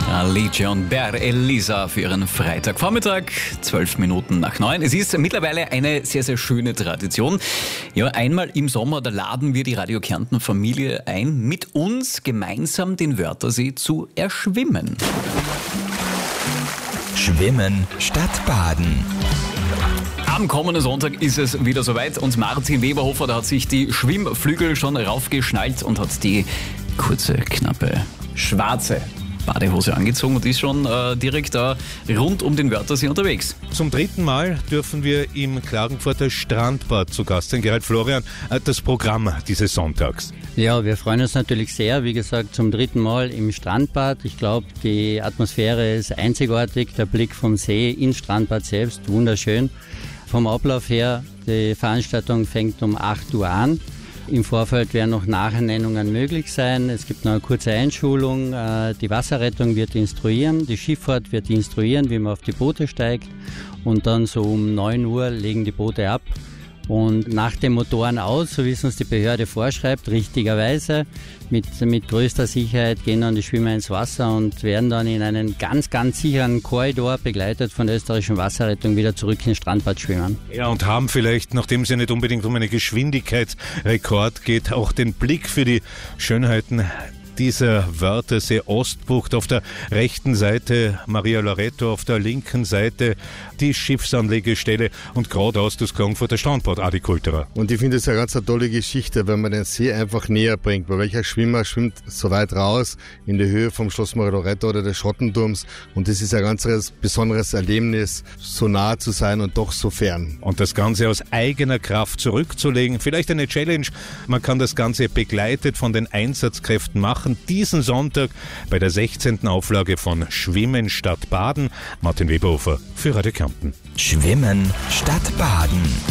Alice und Ber Elisa für ihren Freitagvormittag, 8:12. Es ist mittlerweile eine sehr, sehr schöne Tradition. Ja, einmal im Sommer, da laden wir die Radio Kärnten Familie ein, mit uns gemeinsam den Wörthersee zu erschwimmen. Schwimmen statt Baden. Am kommenden Sonntag ist es wieder soweit und Martin Weberhofer, da hat sich die Schwimmflügel schon raufgeschnallt und hat die kurze, knappe, schwarze Badehose angezogen und ist schon direkt rund um den Wörthersee unterwegs. Zum 3. Mal dürfen wir im Klagenfurter Strandbad zu Gast sein. Gerald Florian, das Programm dieses Sonntags. Ja, wir freuen uns natürlich sehr. Wie gesagt, zum 3. Mal im Strandbad. Ich glaube, die Atmosphäre ist einzigartig. Der Blick vom See ins Strandbad selbst, wunderschön. Vom Ablauf her, die Veranstaltung fängt um 8 Uhr an. Im Vorfeld werden noch Nachernennungen möglich sein. Es gibt noch eine kurze Einschulung. Die Wasserrettung wird instruieren, die Schifffahrt wird instruieren, wie man auf die Boote steigt. Und dann so um 9 Uhr legen die Boote ab. Und nach dem Motoren aus, so wie es uns die Behörde vorschreibt, richtigerweise, mit größter Sicherheit gehen dann die Schwimmer ins Wasser und werden dann in einen ganz, ganz sicheren Korridor begleitet von der österreichischen Wasserrettung wieder zurück ins Strandbad schwimmen. Ja, und haben vielleicht, nachdem es ja nicht unbedingt um einen Geschwindigkeitsrekord geht, auch den Blick für die Schönheiten dieser Wörthersee Ostbucht. Auf der rechten Seite Maria Loreto, auf der linken Seite die Schiffsanlegestelle und geradeaus das Klagenfurter Strandbad, Adi Kulterer. Und ich finde es eine ganz tolle Geschichte, wenn man den See einfach näher bringt. Weil welcher Schwimmer schwimmt so weit raus in die Höhe vom Schloss Maria Loreto oder des Schottenturms, und das ist ein ganz besonderes Erlebnis, so nah zu sein und doch so fern. Und das Ganze aus eigener Kraft zurückzulegen, vielleicht eine Challenge. Man kann das Ganze begleitet von den Einsatzkräften machen. Diesen Sonntag bei der 16. Auflage von Schwimmen statt Baden. Martin Weberhofer für Radio Kärnten. Schwimmen statt Baden.